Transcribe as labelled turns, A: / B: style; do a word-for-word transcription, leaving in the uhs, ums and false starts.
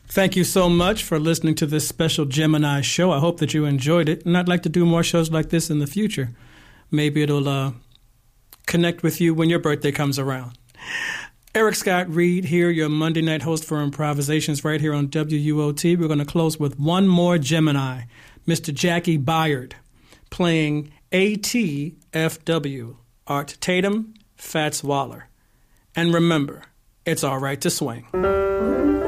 A: Thank you so much for listening to this special Gemini show. I hope that you enjoyed it, and I'd like to do more shows like this in the future. Maybe it'll uh, connect with you when your birthday comes around. Eric Scott Reed here, your Monday night host for Improvisations right here on W U O T. We're going to close with one more Gemini, Mister Jackie Byard, playing A T F W, Art Tatum, Fats Waller. And remember, it's all right to swing.